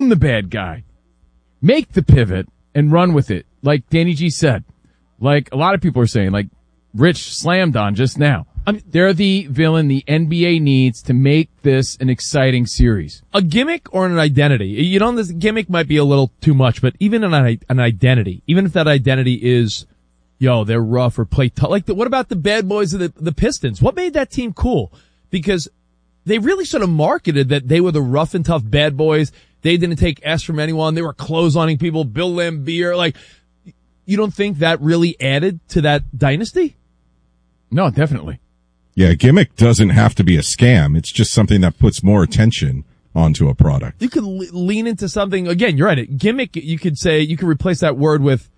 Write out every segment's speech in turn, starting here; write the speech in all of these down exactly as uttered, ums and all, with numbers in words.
the bad guy. Make the pivot and run with it. Like Danny G said. Like a lot of people are saying, like Rich slammed on just now. I mean, they're the villain the N B A needs to make this an exciting series. A gimmick or an identity. You know, this gimmick might be a little too much, but even an, an identity, even if that identity is, yo, they're rough or play tough. Like, the, what about the bad boys of the, the Pistons? What made that team cool? Because they really sort of marketed that they were the rough and tough bad boys. They didn't take S from anyone. They were clotheslining people, Bill Laimbeer. Like, you don't think that really added to that dynasty? No, definitely. Yeah, gimmick doesn't have to be a scam. It's just something that puts more attention onto a product. You could le- lean into something. Again, you're right. Gimmick, you could say, you could replace that word with,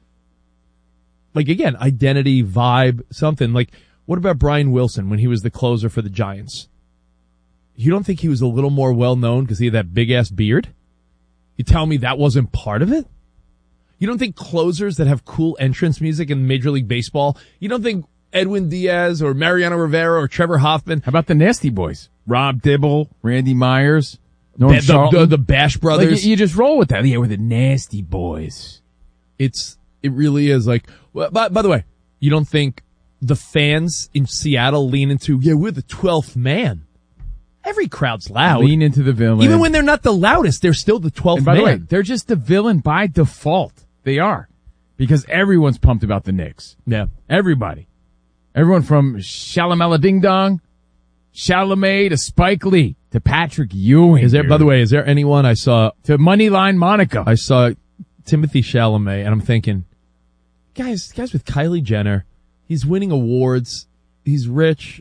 like, again, identity, vibe, something. Like, what about Brian Wilson when he was the closer for the Giants? You don't think he was a little more well-known because he had that big-ass beard? You tell me that wasn't part of it? You don't think closers that have cool entrance music in Major League Baseball, you don't think Edwin Diaz or Mariano Rivera or Trevor Hoffman? How about the Nasty Boys? Rob Dibble, Randy Myers, Norm the, Charlton. The, the Bash Brothers. Like, you, you just roll with that. Yeah, we're the Nasty Boys. It's, it really is like, well, by, by the way, you don't think the fans in Seattle lean into, yeah, we're the twelfth man. Every crowd's loud. Lean into the villain. Even when they're not the loudest, they're still the twelfth and by man. the way, they're just the villain by default. They are. Because everyone's pumped about the Knicks. Yeah. Everybody. Everyone from Shalamala Ding Dong, Chalamet to Spike Lee to Patrick Ewing. Is there, dude. by the way, is there anyone I saw to Moneyline Monaco? I saw Timothy Chalamet, and I'm thinking, guys, guys with Kylie Jenner, he's winning awards, he's rich,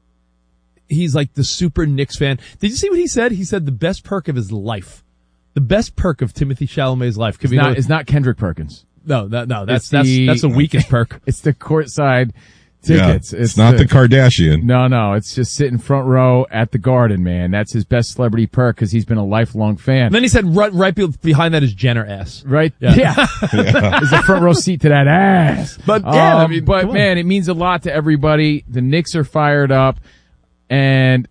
he's like the super Knicks fan. Did you see what he said? He said the best perk of his life, the best perk of Timothy Chalamet's life could it's be not, it's not Kendrick Perkins. No, that, no, that's it's the, that's that's the weakest perk. It's the courtside tickets. Yeah, it's, it's not the, the Kardashian. No, no, it's just sitting front row at the Garden, man. That's his best celebrity perk because he's been a lifelong fan. And then he said right, right behind that is Jenner ass. Right? Yeah. yeah. yeah. There's a front row seat to that ass. But yeah, um, I mean, but man, it means a lot to everybody. The Knicks are fired up, and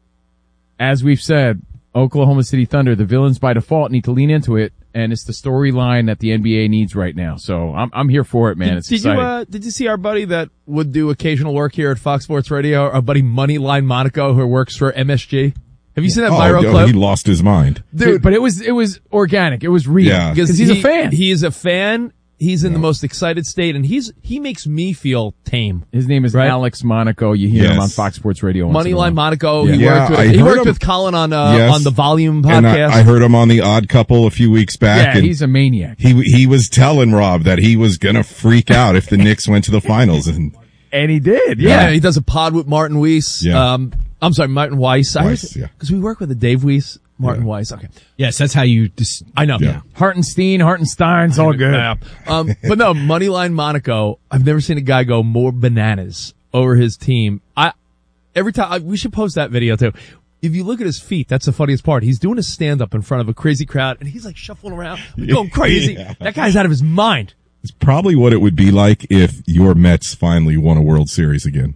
as we've said, Oklahoma City Thunder, the villains by default, need to lean into it. And it's the storyline that the N B A needs right now. So I'm I'm here for it, man. Did, it's did exciting. you uh, did you see our buddy that would do occasional work here at Fox Sports Radio? Our buddy Moneyline Monaco, who works for M S G. Have you seen that oh, viral yo, clip? He lost his mind, dude. But it was it was organic. It was real. Yeah, because he's he, a fan. He is a fan. He's in yeah. the most excited state, and he's he makes me feel tame. His name is right? Alex Monaco. You hear yes. him on Fox Sports Radio. Moneyline Monaco. Yeah. He Yeah, worked with, I he heard worked him. with Colin on uh, Yes. on the Volume and podcast. I, I heard him on the Odd Couple a few weeks back. Yeah, and he's a maniac. He he was telling Rob that he was gonna freak out if the Knicks went to the finals, and And he did. yeah. Yeah. he does a pod with Martin Weiss. Yeah. Um, I'm sorry, Martin Weiss. Weiss, yeah. Because we work with a Dave Weiss, Martin Yeah. Weiss. Okay. Yes, that's how you dis- I know. Yeah. Hartenstein, Hartenstein's all good. Yeah. Um, but no, Moneyline Monaco, I've never seen a guy go more bananas over his team. I, every time, I, we should post that video too. If you look at his feet, that's the funniest part. He's doing a stand-up in front of a crazy crowd, and he's like shuffling around, going crazy. Yeah. That guy's out of his mind. it's probably what it would be like if your Mets finally won a World Series again.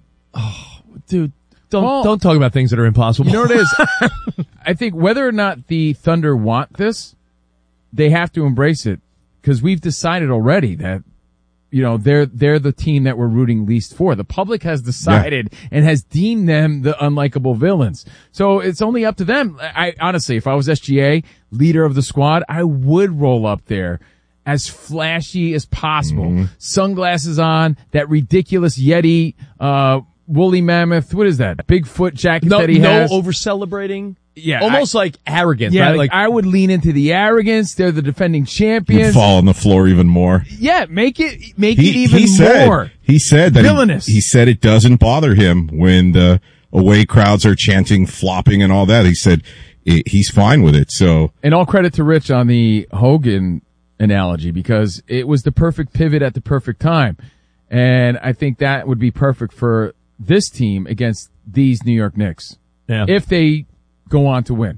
Dude, don't, Well, don't talk about things that are impossible. You know what it is? I think whether or not the Thunder want this, they have to embrace it because we've decided already that, you know, they're, they're the team that we're rooting least for. The public has decided yeah. and has deemed them the unlikable villains. So it's only up to them. I honestly, if I was S G A, leader of the squad, I would roll up there as flashy as possible. Mm-hmm. Sunglasses on, that ridiculous Yeti, uh, woolly mammoth, what is that? Bigfoot jacket no, that he no has. over celebrating. Yeah, almost I, like arrogant. Yeah, right? like, like I would lean into the arrogance. They're the defending You'd champions. fall on the floor even more. Yeah, make it make He, it even he said, more. He said that villainous. He, he said it doesn't bother him when the away crowds are chanting, flopping, and all that. He said it, he's fine with it. So, and all credit to Rich on the Hogan analogy because it was the perfect pivot at the perfect time, and I think that would be perfect for this team against these New York Knicks yeah. if they go on to win.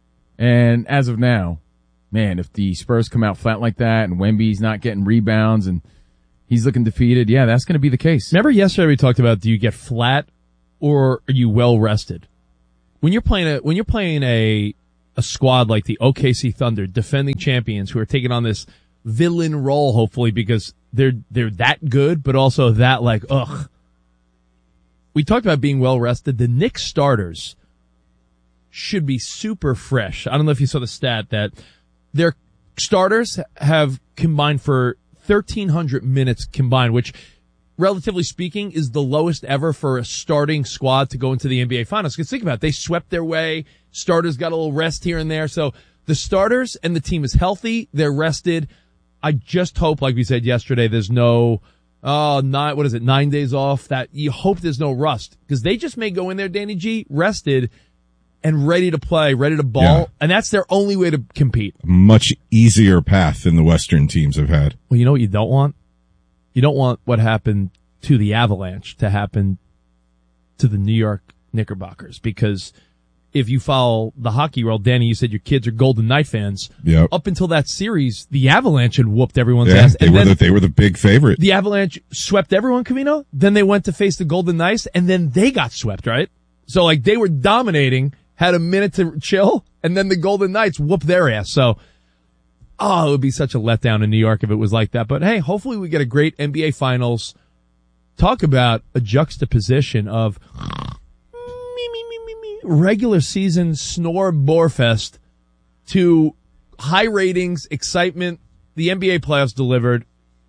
And as of now, man, if the Spurs come out flat like that and Wemby's not getting rebounds and he's looking defeated, yeah, that's going to be the case. Remember yesterday we talked about do you get flat or are you well rested? When you're playing a when you're playing a a squad like the O K C Thunder, defending champions, who are taking on this villain role, hopefully, because they're they're that good, but also that like, ugh. We talked about being well rested. The Knicks starters should be super fresh. I don't know if you saw the stat that their starters have combined for thirteen hundred minutes combined, which, relatively speaking, is the lowest ever for a starting squad to go into the N B A Finals. Because think about it, they swept their way. Starters got a little rest here and there. So the starters and the team is healthy. They're rested. I just hope, like we said yesterday, there's no, oh, nine, what is it, nine days off. That you hope there's no rust, because they just may go in there, Danny G, rested and ready to play, ready to ball. Yeah. And that's their only way to compete. Much easier path than the Western teams have had. Well, you know what you don't want? You don't want what happened to the Avalanche to happen to the New York Knickerbockers, because if you follow the hockey world, Danny, you said your kids are Golden Knight fans. Yep. Up until that series, the Avalanche had whooped everyone's yeah, ass. They and were then the, they were the big favorite. The Avalanche swept everyone, Covino. Then they went to face the Golden Knights, and then they got swept, right? So, like, they were dominating, had a minute to chill, and then the Golden Knights whooped their ass. So, oh, it would be such a letdown in New York if it was like that. But hey, hopefully we get a great N B A Finals. Talk about a juxtaposition of me, me, me, me, me, regular season snore borefest to high ratings, excitement. The N B A playoffs delivered.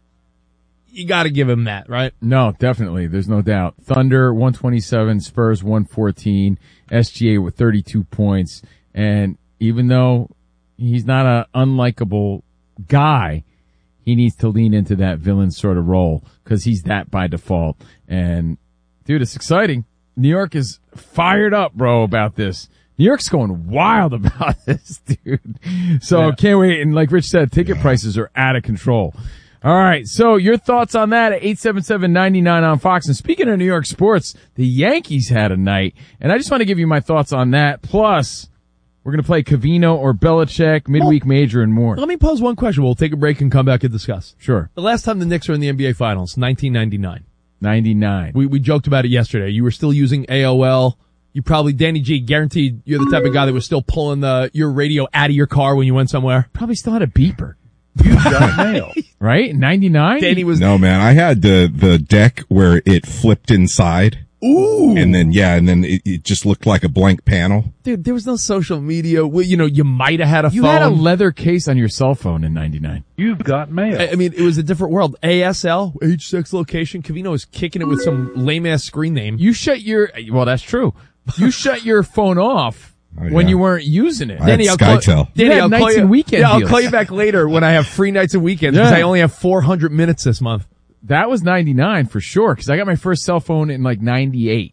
You got to give him that, right? No, definitely. There's no doubt. Thunder one twenty-seven, Spurs one fourteen, S G A with thirty-two points. And even though he's not an unlikable guy, he needs to lean into that villain sort of role, because he's that by default. And, dude, it's exciting. New York is fired up, bro, about this. New York's going wild about this, dude. So, yeah. Can't wait. And like Rich said, ticket prices are out of control. All right, so your thoughts on that at eight seven seven, nine nine on Fox. And speaking of New York sports, the Yankees had a night, and I just want to give you my thoughts on that. Plus, we're going to play Covino or Belichick, midweek well, major, and more. Let me pose one question. We'll take a break and come back and discuss. Sure. The last time the Knicks were in the N B A Finals, nineteen ninety-nine. ninety-nine. We we joked about it yesterday. You were still using A O L. You probably, Danny G, guaranteed you're the type of guy that was still pulling the your radio out of your car when you went somewhere. Probably still had a beeper. You got mail. Right? ninety-nine? Danny was... No, man. I had the, the deck where it flipped inside. Ooh. And then, yeah, and then it, it just looked like a blank panel. Dude, there was no social media. Well, you know, you might have had a you phone. You had a leather case on your cell phone in ninety-nine. You've got mail. I, I mean, it was a different world. A S L, H six location. Covino was kicking it with some lame-ass screen name. You shut your... Well, that's true. You shut your phone off. Oh, yeah. When you weren't using it. I Danny, I'll call, call, Danny, I'll nights call you, and weekend yeah, I'll deals. call you back later when I have free nights and weekends, because yeah. I only have four hundred minutes this month. That was ninety-nine for sure, because I got my first cell phone in like ninety-eight.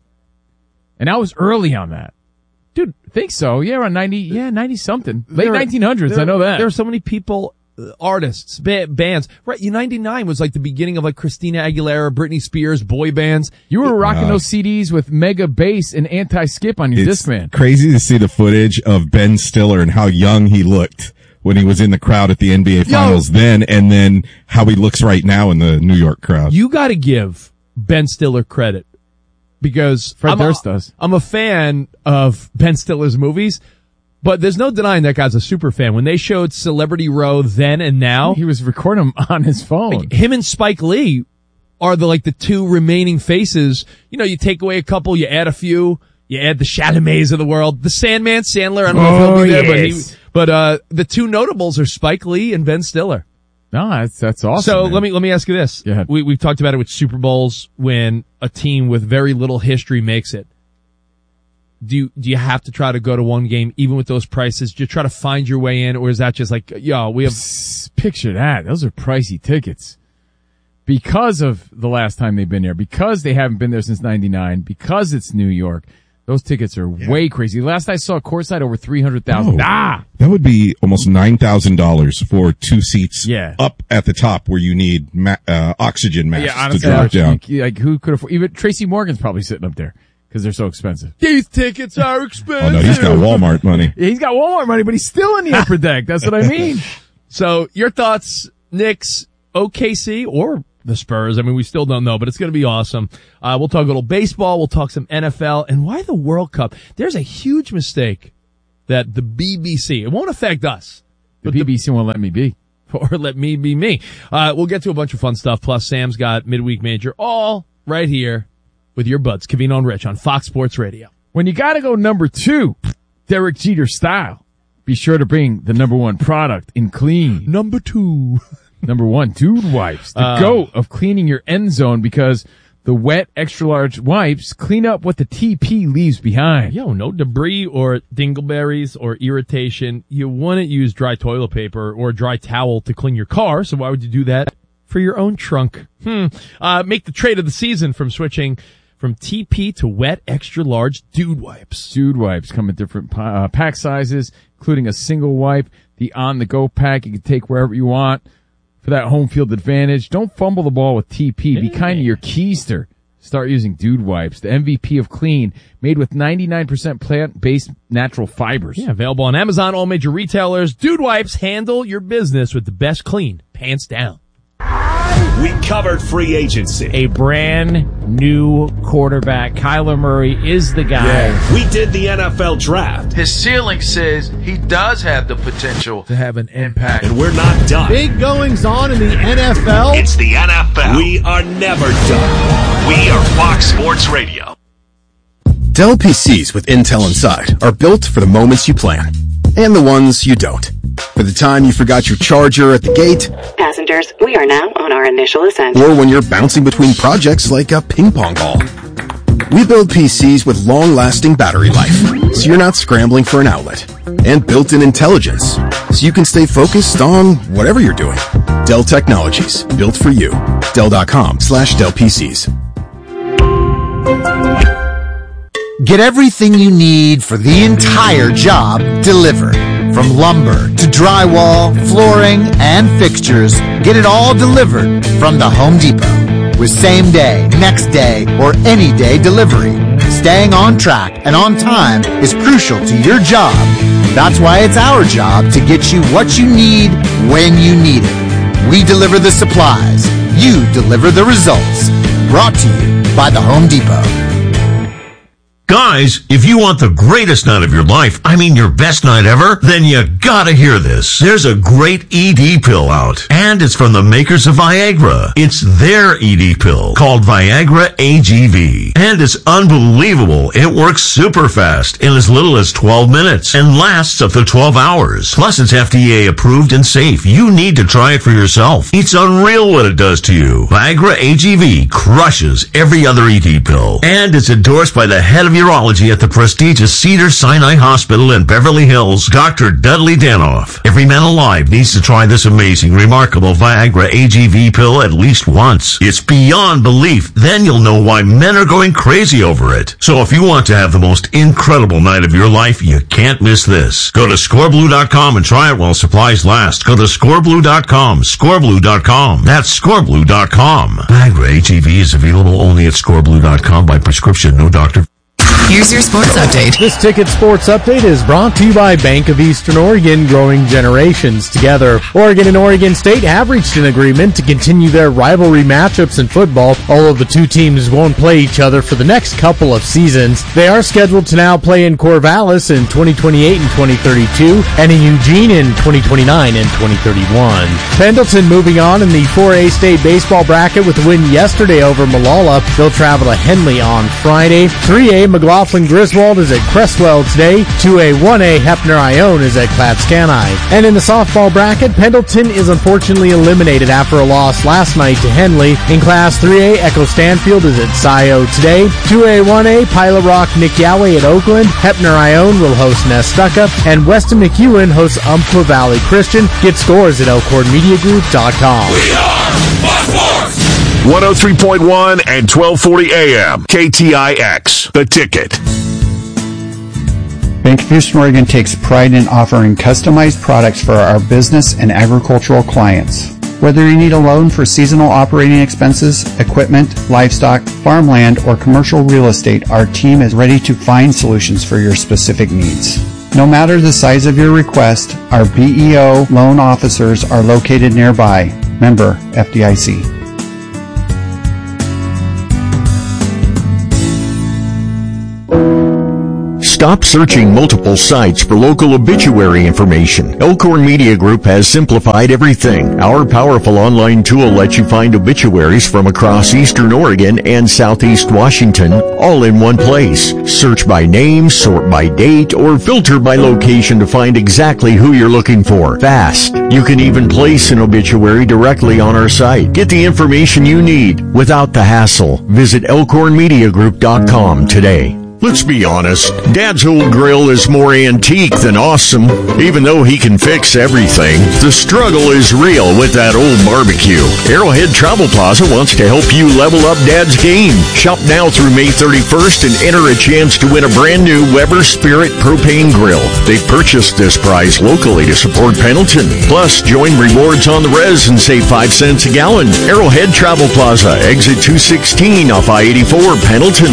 And I was early on that. Dude, think so. Yeah, around ninety, yeah, ninety something. Late There, nineteen hundreds, there, I know that. There are so many people, uh, artists, ba- bands. Right, ninety-nine was like the beginning of like Christina Aguilera, Britney Spears, boy bands. You were rocking uh, those C Ds with mega bass and anti-skip on your It's Discman. crazy to see the footage of Ben Stiller and how young he looked when he was in the crowd at the N B A Finals Yo. then, and then how he looks right now in the New York crowd. You gotta give Ben Stiller credit, because Fred I'm Durst a, does. I'm a fan of Ben Stiller's movies, but there's no denying that guy's a super fan. When they showed Celebrity Row then and now, He was recording them on his phone. like, him and Spike Lee are the like the two remaining faces. You know, you take away a couple, you add a few, you add the Chalamets of the world, the Sandman, Sandler. I don't know if he'll Oh, be there, yes. but he, but uh, the two notables are Spike Lee and Ben Stiller. No, that's, that's awesome. So man. let me let me ask you this: Go ahead. we we've talked about it with Super Bowls, when a team with very little history makes it. Do you, do you have to try to go to one game even with those prices? Do you try to find your way in, or is that just like, yo, we have Psst, picture that. Those are pricey tickets. Because of the last time they've been there, because they haven't been there since ninety-nine, because it's New York, those tickets are Yeah. way crazy. Last I saw courtside over three hundred thousand. Oh. Ah! That would be almost nine thousand dollars for two seats Yeah. up at the top where you need ma- uh, oxygen masks Yeah, to honestly, drop Rich, down. you- like who could afford, even Tracy Morgan's probably sitting up there because they're so expensive. these tickets are expensive? Oh no, he's got Walmart money. Yeah, he's got Walmart money, but he's still in the upper deck. That's what I mean. So your thoughts, Knicks, O K C, or the Spurs? I mean, we still don't know, but it's going to be awesome. Uh, we'll talk a little baseball. We'll talk some N F L, and why the World Cup. There's a huge mistake that the B B C, it won't affect us. The B B C won't let me be. Or let me be me. Uh, we'll get to a bunch of fun stuff. Plus, Sam's got Midweek Major all right here with your buds, Covino and Rich on Fox Sports Radio. When you gotta go number two, Derek Jeter style, be sure to bring the number one product in clean. Number two. Number one, Dude Wipes, the Uh, goat of cleaning your end zone, because the wet, extra-large wipes clean up what the T P leaves behind. Yo, no debris or dingleberries or irritation. You wouldn't use dry toilet paper or dry towel to clean your car, so why would you do that for your own trunk? Hmm. Uh, make the trade of the season from switching from T P to wet, extra-large Dude Wipes. Dude Wipes come in different uh, pack sizes, including a single wipe, the on-the-go pack you can take wherever you want for that home field advantage. Don't fumble the ball with T P. Be kind to your keister. Start using Dude Wipes, the M V P of clean, made with ninety-nine percent plant-based natural fibers. Yeah, available on Amazon, all major retailers. Dude Wipes, handle your business with the best clean, pants down. We covered free agency. A brand new quarterback. Kyler Murray is the guy. Yeah. We did the N F L draft. His ceiling says he does have the potential To have an impact. And we're not done. Big goings on in the N F L. It's the N F L. We are never done. We are Fox Sports Radio. Dell P Cs with Intel Inside are built for the moments you plan and the ones you don't. For the time you forgot your charger at the gate. Passengers, we are now on our initial ascent. Or when you're bouncing between projects like a ping pong ball. We build P Cs with long-lasting battery life, so you're not scrambling for an outlet. And built-in intelligence, so you can stay focused on whatever you're doing. Dell Technologies, built for you. Dell.com slash Dell PCs. Get everything you need for the entire job delivered. From lumber to drywall, flooring, and fixtures, get it all delivered from the Home Depot. With same day, next day, or any day delivery. Staying on track and on time is crucial to your job. That's why it's our job to get you what you need when you need it. We deliver the supplies. You deliver the results. Brought to you by the Home Depot. Guys, if you want the greatest night of your life, I mean your best night ever, then you gotta hear this. There's a great E D pill out, and it's from the makers of Viagra. It's their E D pill, called Viagra A G V. And it's unbelievable. It works super fast in as little as twelve minutes and lasts up to twelve hours. Plus, it's F D A approved and safe. You need to try it for yourself. It's unreal what it does to you. Viagra A G V crushes every other E D pill, and it's endorsed by the head of urology at the prestigious Cedars-Sinai Hospital in Beverly Hills, Doctor Dudley Danoff. Every man alive needs to try this amazing, remarkable Viagra A G V pill at least once. It's beyond belief. Then you'll know why men are going crazy over it. So if you want to have the most incredible night of your life, you can't miss this. Go to score blue dot com and try it while supplies last. Go to score blue dot com, score blue dot com. That's score blue dot com. Viagra A G V is available only at score blue dot com by prescription, no doctor. Here's your sports update. This Ticket Sports Update is brought to you by Bank of Eastern Oregon, growing generations together. Oregon and Oregon State have reached an agreement to continue their rivalry matchups in football. All of the two teams won't play each other for the next couple of seasons. They are scheduled to now play in Corvallis in twenty twenty-eight and twenty thirty-two, and in Eugene in twenty twenty-nine and twenty thirty-one. Pendleton moving on in the four A state baseball bracket with a win yesterday over Malala. They'll travel to Henley on Friday. three A McLaughlin Griswold is at Crestwell today. two A one A Hefner Ione is at Clatskanie. And in the softball bracket, Pendleton is unfortunately eliminated after a loss last night to Henley. In Class three A, Echo Stanfield is at Scio today. two A one A Pilot Rock Nick Yahweh at Oakland. Hefner Ione will host Nestucca. And Weston McEwen hosts Umpqua Valley Christian. Get scores at elkhorn media group dot com. We are Fox Sports! one oh three point one and twelve forty A M. K T I X. The Ticket. Bank of Houston, Oregon takes pride in offering customized products for our business and agricultural clients. Whether you need a loan for seasonal operating expenses, equipment, livestock, farmland, or commercial real estate, our team is ready to find solutions for your specific needs. No matter the size of your request, our B E O loan officers are located nearby. Member F D I C. Stop searching multiple sites for local obituary information. Elkhorn Media Group has simplified everything. Our powerful online tool lets you find obituaries from across eastern Oregon and southeast Washington, all in one place. Search by name, sort by date, or filter by location to find exactly who you're looking for. Fast. You can even place an obituary directly on our site. Get the information you need without the hassle. Visit elkhorn media group dot com today. Let's be honest, Dad's old grill is more antique than awesome. Even though he can fix everything, the struggle is real with that old barbecue. Arrowhead Travel Plaza wants to help you level up Dad's game. Shop now through May thirty-first and enter a chance to win a brand new Weber Spirit propane grill. They purchased this prize locally to support Pendleton. Plus, join rewards on the res and save five cents a gallon. Arrowhead Travel Plaza, exit two sixteen off I eighty-four, Pendleton.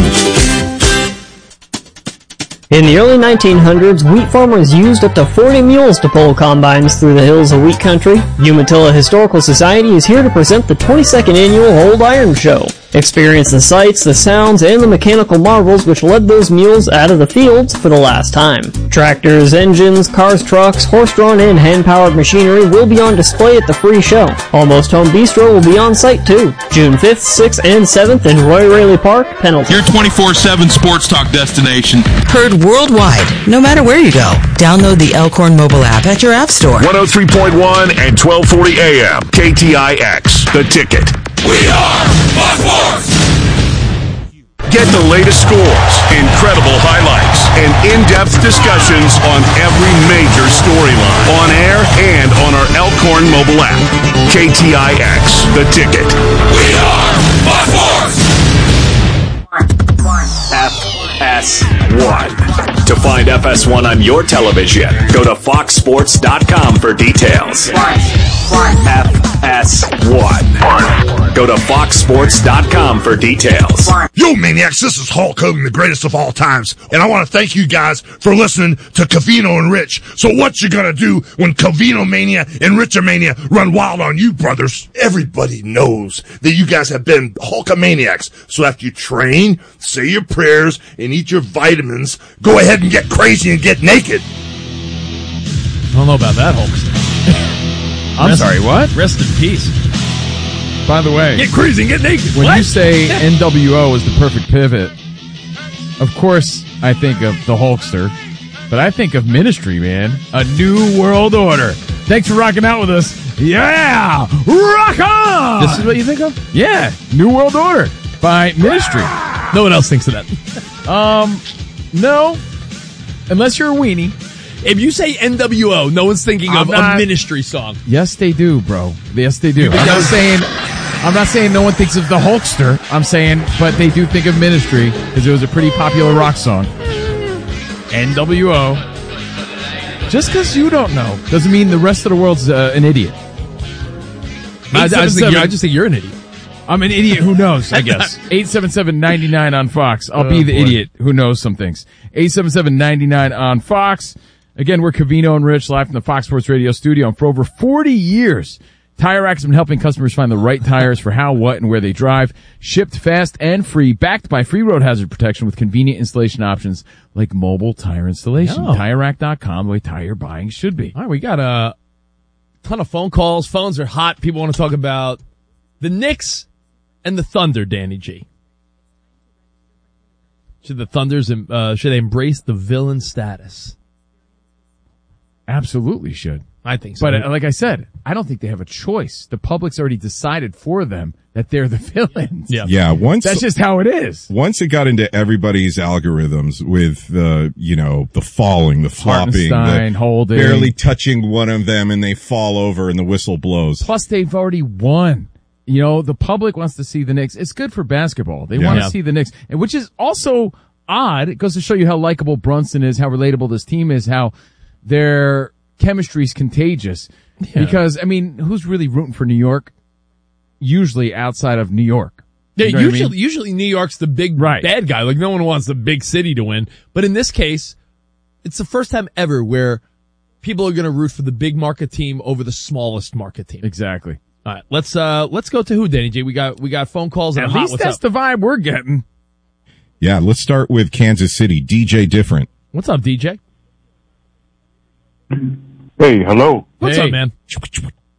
In the early nineteen hundreds, wheat farmers used up to forty mules to pull combines through the hills of wheat country. Umatilla Historical Society is here to present the twenty-second annual Old Iron Show. Experience the sights, the sounds, and the mechanical marvels which led those mules out of the fields for the last time. Tractors, engines, cars, trucks, horse-drawn and hand-powered machinery will be on display at the free show. Almost Home Bistro will be on site too. June fifth, sixth, and seventh in Roy Raley Park, Pendleton. Your twenty-four seven sports talk destination. Heard worldwide, no matter where you go. Download the Elkhorn mobile app at your app store. one oh three point one and twelve forty A M. K T I X. The Ticket. We are Fox Sports! Get the latest scores, incredible highlights, and in-depth discussions on every major storyline. On air and on our Elkhorn mobile app. K T I X. The Ticket. We are Fox Sports! F S one. To find F S one on your television, go to fox sports dot com for details. F S one. Go to fox sports dot com for details. Yo, Maniacs, this is Hulk Hogan, the greatest of all times, and I want to thank you guys for listening to Covino and Rich. So what you gonna do when Covino Mania and Richomania run wild on you, brothers? Everybody knows that you guys have been Hulkamaniacs. So after you train, say your prayers, and eat your vitamins, go ahead and get crazy and get naked. I don't know about that, Hulkster. I'm Rest- sorry, what? Rest in peace. By the way, Get crazy and get naked. when What? you say N W O is the perfect pivot, of course I think of the Hulkster, but I think of Ministry, man. A New World Order. Thanks for rocking out with us. Yeah! Rock on! This is what you think of? Yeah, New World Order by Ministry. No one else thinks of that. Um, no, unless you're a weenie. If you say N W O, no one's thinking I'm of not- a Ministry song. Yes, they do, bro. Yes, they do. I'm not saying, I'm not saying no one thinks of the Hulkster. I'm saying, but they do think of Ministry because it was a pretty popular rock song. N W O. Just because you don't know doesn't mean the rest of the world's uh, an idiot. I, I, just think you're, I just think you're an idiot. I'm an idiot who knows, I guess. eight seven seven, nine nine on Fox. I'll Oh, be the boy. idiot who knows some things. eight seven seven, nine nine on Fox. Again, we're Covino and Rich live from the Fox Sports Radio studio. And for over forty years, Tire Rack's been helping customers find the right tires for how, what, and where they drive. Shipped fast and free, backed by free road hazard protection with convenient installation options like mobile tire installation. Oh. Tire Rack dot com, the way tire buying should be. All right, we got a ton of phone calls. Phones are hot. People want to talk about the Knicks and the Thunder, Danny G. Should the Thunders, uh, should they embrace the villain status? Absolutely should. I think so. But uh, like I said, I don't think they have a choice. The public's already decided for them that they're the villains. Yeah. Yeah, once That's just how it is. once it got into everybody's algorithms with the, you know, the falling, the flopping, Hartenstein, the holding. barely touching one of them and they fall over and the whistle blows. Plus, they've already won. You know, the public wants to see the Knicks. It's good for basketball. They Yeah. want to Yeah. see the Knicks, and which is also odd. It goes to show you how likable Brunson is, how relatable this team is, how their chemistry is contagious. Yeah. Because, I mean, who's really rooting for New York? Usually outside of New York. Yeah, You know what I usually, mean? usually New York's the big Right. bad guy. Like, no one wants the big city to win. But in this case, it's the first time ever where people are going to root for the big market team over the smallest market team. Exactly. All right, let's uh let's go to who, Danny J. We got we got phone calls and At a hot. least What's that's up? the vibe we're getting. Yeah, let's start with Kansas City. D J Different. What's up, D J? Hey, hello. What's Hey. up, man?